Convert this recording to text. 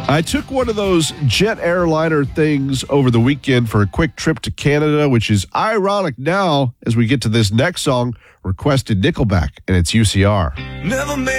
I took one of those jet airliner things over the weekend for a quick trip to Canada, which is ironic now as we get to this next song, requested Nickelback, and it's UCR. Never made